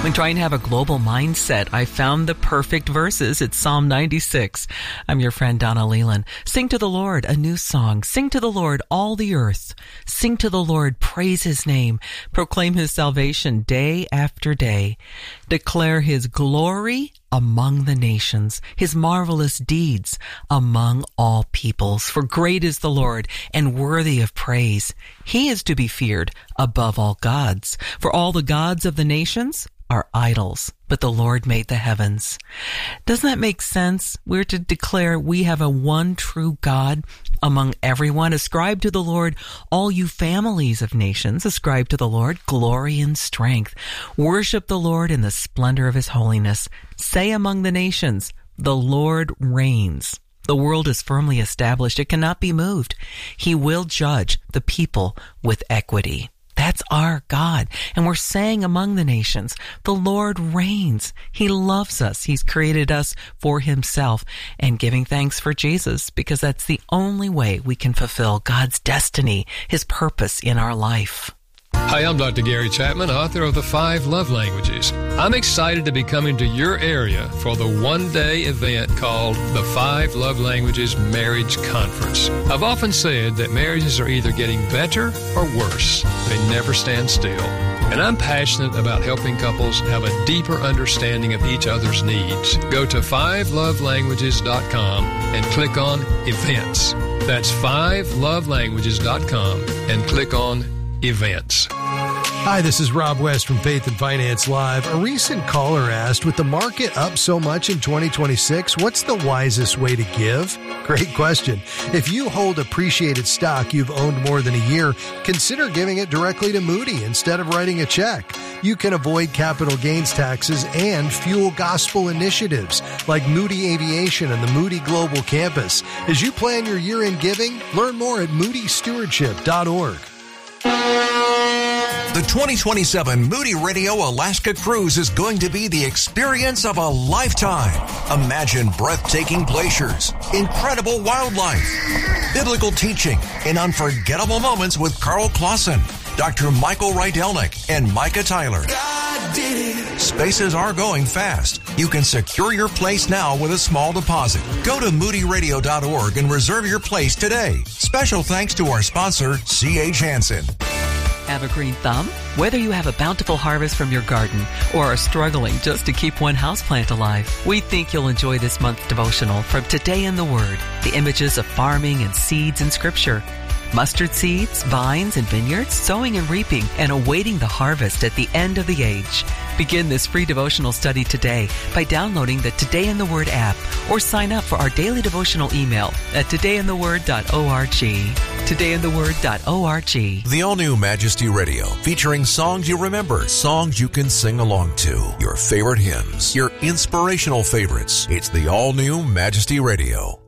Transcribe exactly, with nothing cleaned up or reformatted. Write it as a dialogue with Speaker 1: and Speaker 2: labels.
Speaker 1: When trying to have a global mindset, I found the perfect verses. It's Psalm ninety-six. I'm your friend Donna Leland. Sing to the Lord a new song. Sing to the Lord all the earth. Sing to the Lord, praise his name. Proclaim his salvation day after day. Declare his glory among the nations, his marvelous deeds among all peoples. For great is the Lord and worthy of praise. He is to be feared above all gods. For all the gods of the nations are idols, but the Lord made the heavens. Doesn't that make sense? We're to declare we have a one true God among everyone. Ascribe to the Lord, all you families of nations. Ascribe to the Lord glory and strength. Worship the Lord in the splendor of his holiness. Say among the nations, the Lord reigns. The world is firmly established. It cannot be moved. He will judge the people with equity. That's our God. And we're saying among the nations, the Lord reigns. He loves us. He's created us for himself, and giving thanks for Jesus, because that's the only way we can fulfill God's destiny, his purpose in our life.
Speaker 2: Hi, I'm Doctor Gary Chapman, author of The Five Love Languages. I'm excited to be coming to your area for the one-day event called the Five Love Languages Marriage Conference. I've often said that marriages are either getting better or worse. They never stand still. And I'm passionate about helping couples have a deeper understanding of each other's needs. Go to five love languages dot com and click on Events. That's five love languages dot com and click on Events.
Speaker 3: Hi, this is Rob West from Faith and Finance Live. A recent caller asked, with the market up so much in twenty twenty-six, what's the wisest way to give? Great question. If you hold appreciated stock you've owned more than a year, consider giving it directly to Moody instead of writing a check. You can avoid capital gains taxes and fuel gospel initiatives like Moody Aviation and the Moody Global Campus. As you plan your year-end giving, learn more at moody stewardship dot org.
Speaker 4: The twenty twenty-seven Moody Radio Alaska Cruise is going to be the experience of a lifetime. Imagine breathtaking glaciers, incredible wildlife, biblical teaching, and unforgettable moments with Carl Clausen, Doctor Michael Rydelnik, and Micah Tyler. Spaces are going fast. You can secure your place now with a small deposit. Go to moody radio dot org and reserve your place today. Special thanks to our sponsor, C H Hansen.
Speaker 1: Have a green thumb? Whether you have a bountiful harvest from your garden or are struggling just to keep one houseplant alive, we think you'll enjoy this month's devotional from Today in the Word, the images of farming and seeds in Scripture. Mustard seeds, vines, and vineyards, sowing and reaping, and awaiting the harvest at the end of the age. Begin this free devotional study today by downloading the Today in the Word app or sign up for our daily devotional email at today in the word dot org. today in the word dot org.
Speaker 4: The all-new Majesty Radio, featuring songs you remember, songs you can sing along to, your favorite hymns, your inspirational favorites. It's the all-new Majesty Radio.